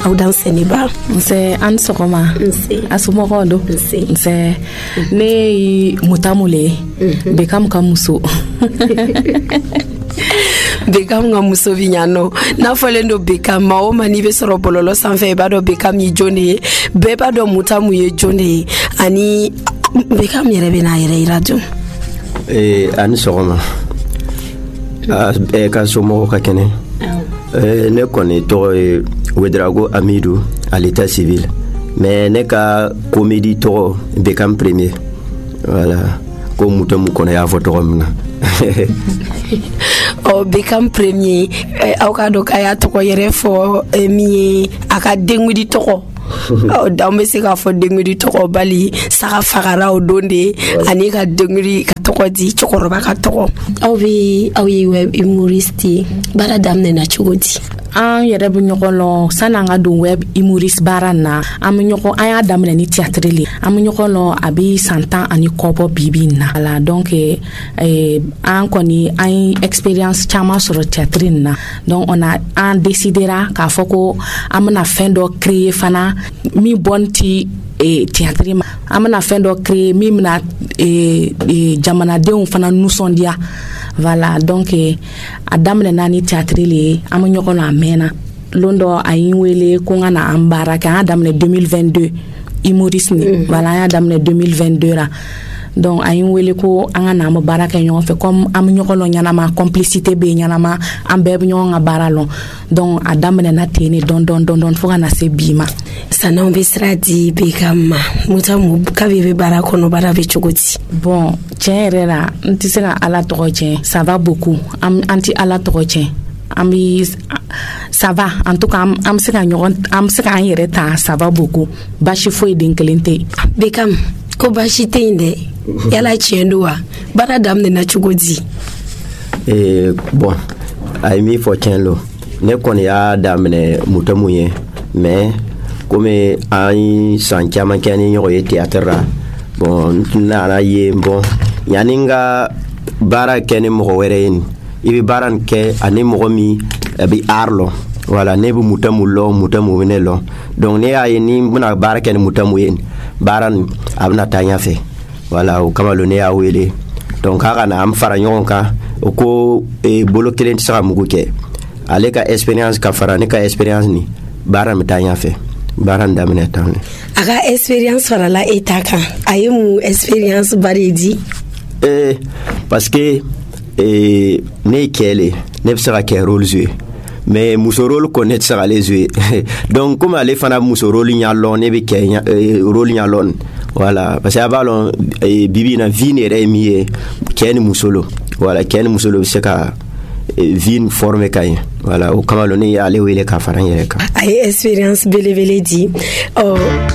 aw dan Sénéba c'est an sogoma asumogo do c'est ne mutamule bekam kamuso Bekam nga muso vinyano na folendo Bekam ma o mani be soro bololo sanfɛ ba do Bekam yi jone be ba do mutamu ye jone ani Bekam yɛrɛ bɛ n'a yɛrɛ yira dun ani sɔgɔma ka somɔgɔw ka kɛnɛ ne kɔni tɔgɔ ye Wedrago Amidou à l'état civil mais ne ka comédie tɔgɔ Bekam premier voilà ko mutamu kɔnɔ y'a fɔ tɔgɔ min na Bekam premier aw ka dɔn k'a y'a tɔgɔ yɛrɛ fɔ min ye a ka dengudi tɔgɔ dan bɛ se k'a fɔ dengudi tɔgɔ bali saga fagara o don de ani ka dengudi ka tɔgɔ di cɛkɔrɔba ka tɔgɔ aw ye web humoriste baara daminɛna cogo di an yɛrɛ bɛ ɲɔgɔn lɔn san'an ka don web humoriste baara na an y'a daminɛ ni théâtre le an bɛ ɲɔgɔn lɔn a bɛ san 10 ani kɔ bɔ bi na voilà donc an kɔni an ye expérience caman sɔrɔ théâtre in na donc an décidera k'a fɔ ko an bɛna fɛn dɔ créer fana min bɔn ti théâtre ma an bɛna fɛn dɔ créer min bɛna jamanadenw fana nisɔndiya voilà donc a daminɛna ni théâtre le ye an bɛ ɲɔgɔn na a mɛnna lon dɔ a yi wele ko n ka na an baara kɛ an y'a daminɛ 2022 humorisme voilà an y'a daminɛ 2022 ra donc a yi wele ko an ka na an bɛ baara kɛ ɲɔgɔn fɛ comme an bɛ ɲɔgɔn lɔn ɲɛnama complicité bɛ yen ɲɛnama an bɛɛ bɛ ɲɔgɔn ka baara lɔn donc a daminɛna ten ne dɔn fo ka na se bi ma san'anw bɛ sira di Bekam ma mutamu kabi bɛ baara kɔnɔ baara bɛ cogo di bon tiɲɛ yɛrɛ la n tɛ se ka ala tɔgɔ tiɲɛ ça va beaucoup an tɛ ala tɔgɔ tiɲɛ an bɛ ça va en tout cas an bɛ se k'an yɛrɛ ta ça va beaucoup baasi foyi den kelen tɛ yen Bekam ko baasi tɛ yen dɛ yala tiɲɛ don wa baara daminɛna cogo di bon a ye min fɔ tiɲɛ lo ne kɔni y'a daminɛ mutamu ye mais komi an ye san caman kɛ ni ɲɔgɔn ye théâtre ra bon n nana ye bon yanni n ka baara kɛ ni mɔgɔ wɛrɛ ye i bɛ baara nin kɛ ani mɔgɔ min a bɛ art lɔn voilà ne bɛ mutamu lɔn mutamu bɛ ne lɔn donc ne y'a ye ni n bɛna baara kɛ ni mutamu ye baara nin a bɛna taa ɲɛfɛ voilà o kama ne y'a wele donc k'a ka na an fara ɲɔgɔn kan o ko bolo kelen tɛ se ka mugu kɛ ale ka expérience ka fara ne ka expérience ni baara bɛ taa ɲɛfɛ baara daminɛ tan a ka expérience farala e ta kan a ye mun expérience bari di parce que ne ye cɛ le ne bɛ se ka kɛ rôle jouer mais muso rôle ko ne tɛ se k'ale jouer donc comme ale fana muso rôle ɲa lɔn ne bɛ kɛ rôle ɲa lɔn voilà parce que a b'a lɔn bibi na vie yɛrɛ ye min ye cɛ ni muso lo voilà cɛ ni muso lo bɛ se ka vie former ka ɲɛ voilà o kama ne y'ale wele ka fara n yɛrɛ kan a ye expérience belebele di